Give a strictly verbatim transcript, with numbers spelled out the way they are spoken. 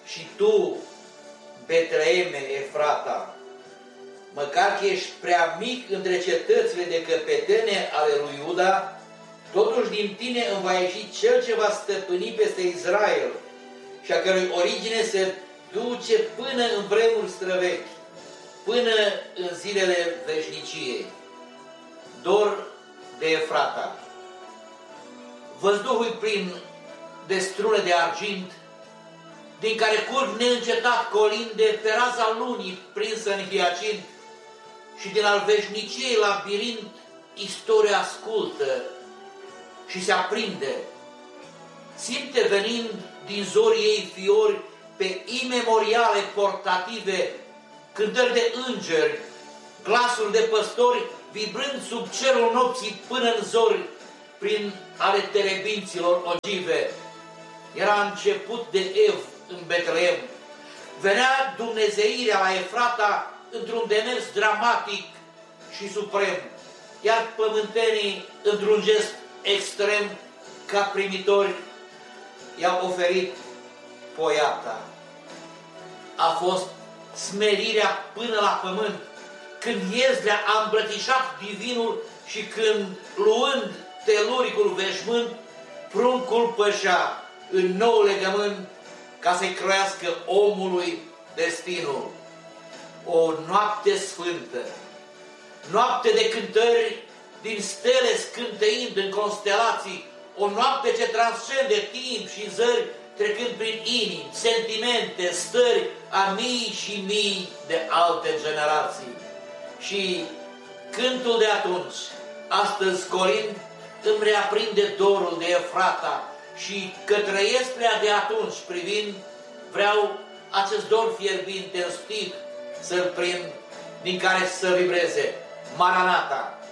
și tu, Betleeme Efrata, măcar că ești prea mic între cetățile de căpetene ale lui Iuda, totuși din tine îmi va ieși cel ce va stăpâni peste Israel și a cărui origine se duce până în vremuri străvechi, până în zilele veșniciei. Dor de Efrata. Văzduhul plin de strune de argint, din care curg neîncetat colinde pe raza lunii prinsă în hiacint, și din al veșniciei labirint istoria ascultă și se aprinde. Simte venind din zorii ei fiori pe imemoriale portative, cântări de îngeri, glasuri de păstori, vibrând sub cerul nopții până în zori, prin ale terebinților ogive. Era început de Ev în Betleem. Venea dumnezeirea la Efrata într-un demers dramatic și suprem, iar pământenii, într-un gest extrem, ca primitori, i-au oferit poiata. A fost smerirea până la pământ, când Iezdrea a îmbrățișat divinul și când, luând teluricul veșmânt, pruncul pășea în nou legământ ca să-i croiască omului destinul. O noapte sfântă, noapte de cântări din stele scânteind în constelații, o noapte ce transcende timp și zări, trecând prin inimi, sentimente, stări a mii și mii de alte generații. Și cântul de atunci, astăzi colind, îmi reaprinde dorul de Efrata și către Iesprea de atunci privind, vreau acest dor fierbinte în stih să-l prind, din care să vibreze Maranata.